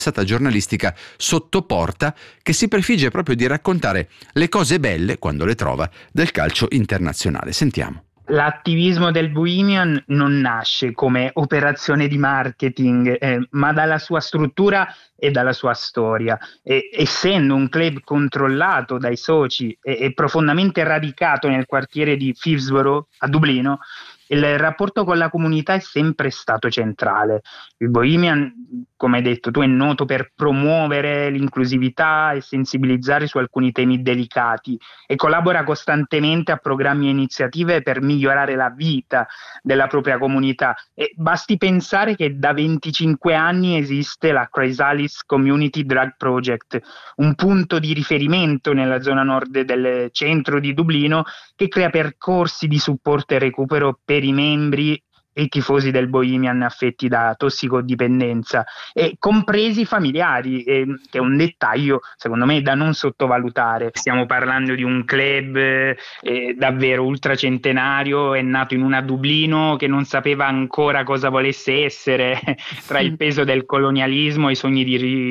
stata giornalistica sotto porta che si prefigge proprio di raccontare le cose belle, quando le trova, del calcio internazionale. Sentiamo. L'attivismo del Bohemian non nasce come operazione di marketing, ma dalla sua struttura e dalla sua storia. Essendo un club controllato dai soci e profondamente radicato nel quartiere di Phibsborough, a Dublino, il rapporto con la comunità è sempre stato centrale. Il Bohemian, come hai detto tu, è noto per promuovere l'inclusività e sensibilizzare su alcuni temi delicati e collabora costantemente a programmi e iniziative per migliorare la vita della propria comunità. E basti pensare che da 25 anni esiste la Chrysalis Community Drug Project, un punto di riferimento nella zona nord del centro di Dublino che crea percorsi di supporto e recupero per i membri e i tifosi del Bohemian affetti da tossicodipendenza, e compresi i familiari, che è un dettaglio secondo me da non sottovalutare. Stiamo parlando di un club davvero ultracentenario, è nato in una Dublino che non sapeva ancora cosa volesse essere tra il peso del colonialismo e i sogni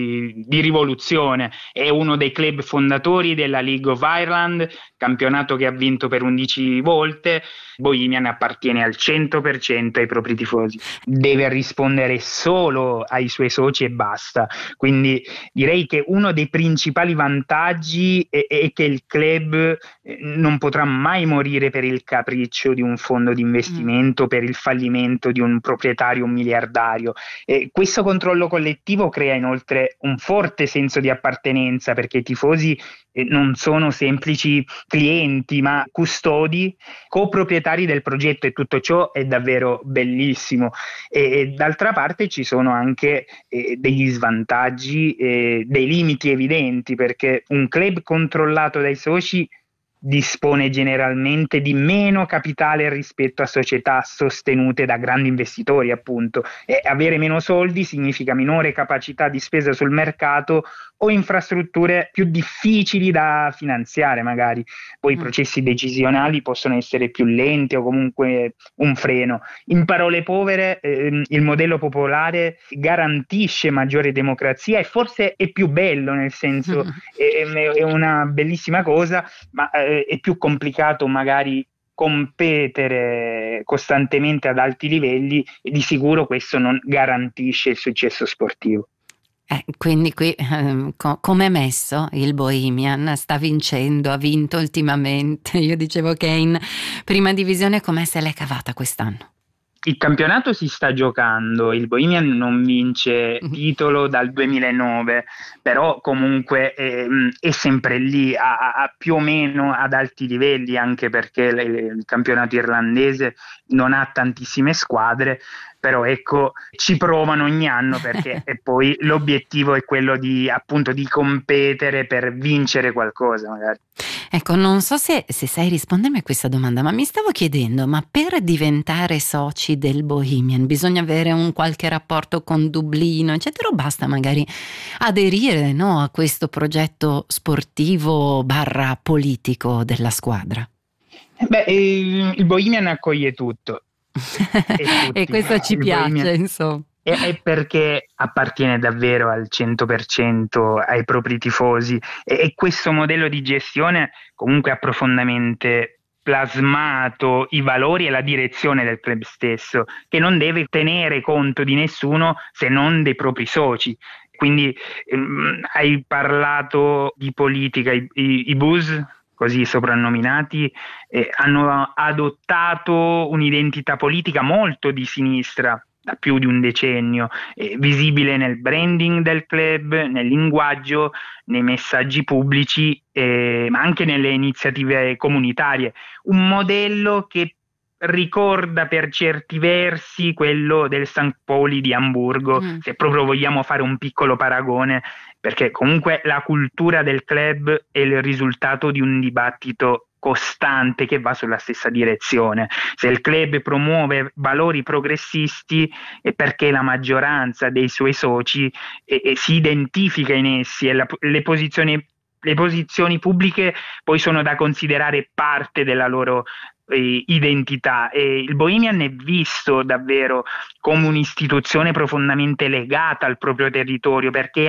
di rivoluzione. È uno dei club fondatori della League of Ireland, campionato che ha vinto per 11 volte. Bohemian appartiene al 100% ai propri tifosi, deve rispondere solo ai suoi soci e basta. Quindi direi che uno dei principali vantaggi è che il club non potrà mai morire per il capriccio di un fondo di investimento, per il fallimento di un proprietario miliardario. Questo controllo collettivo crea inoltre un forte senso di appartenenza, perché i tifosi non sono semplici clienti ma custodi, coproprietari del progetto, e tutto ciò è davvero bellissimo. E d'altra parte ci sono anche degli svantaggi, dei limiti evidenti, perché un club controllato dai soci dispone generalmente di meno capitale rispetto a società sostenute da grandi investitori, appunto, e avere meno soldi significa minore capacità di spesa sul mercato o infrastrutture più difficili da finanziare magari. Poi i processi decisionali possono essere più lenti o comunque un freno. In parole povere, il modello popolare garantisce maggiore democrazia e forse è più bello, nel senso è una bellissima cosa, ma è più complicato magari competere costantemente ad alti livelli, e di sicuro questo non garantisce il successo sportivo. Quindi qui come è messo il Bohemian? Sta vincendo, ha vinto ultimamente. Io dicevo che è in prima divisione, come se l'è cavata quest'anno? Il campionato si sta giocando, il Bohemian non vince titolo dal 2009, però comunque è sempre lì, a più o meno ad alti livelli, anche perché il campionato irlandese non ha tantissime squadre, però ecco, ci provano ogni anno, perché e poi l'obiettivo è quello di appunto di competere per vincere qualcosa magari. Ecco, non so se sai rispondermi a questa domanda, ma mi stavo chiedendo, ma per diventare soci del Bohemian bisogna avere un qualche rapporto con Dublino, eccetera, o basta magari aderire, no, a questo progetto sportivo / politico della squadra? Il Bohemian accoglie tutto. E questo ci piace, insomma. È perché appartiene davvero al 100% ai propri tifosi, e questo modello di gestione comunque ha profondamente plasmato i valori e la direzione del club stesso, che non deve tenere conto di nessuno se non dei propri soci. Quindi hai parlato di politica, i Blues, così soprannominati, hanno adottato un'identità politica molto di sinistra da più di un decennio, visibile nel branding del club, nel linguaggio, nei messaggi pubblici, ma anche nelle iniziative comunitarie. Un modello che ricorda per certi versi quello del St. Pauli di Amburgo, se proprio vogliamo fare un piccolo paragone, perché comunque la cultura del club è il risultato di un dibattito costante che va sulla stessa direzione. Se il club promuove valori progressisti è perché la maggioranza dei suoi soci si identifica in essi, e le posizioni pubbliche poi sono da considerare parte della loro identità, e il Bohemian è visto davvero come un'istituzione profondamente legata al proprio territorio, perché